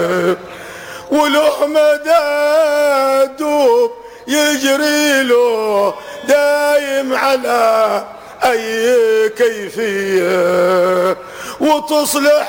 ولو مدى دوب يجري له دايم على أي كيفية وتصلح